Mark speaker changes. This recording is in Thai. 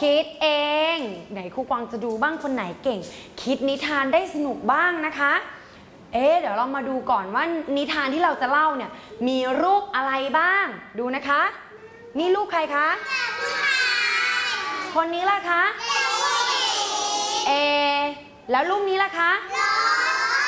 Speaker 1: คิดเองไหนครูกวางจะดูบ้างคนไหนเก่งคิดนิทานได้สนุกบ้างนะคะเดี๋ยวเรามาดูก่อนว่านิทานที่เราจะเล่าเนี่ยมีรูปอะไรบ้างดูนะคะนี่รูปใครคะคนนี้ล่ะคะแล้วรูปนี้ล่ะคะ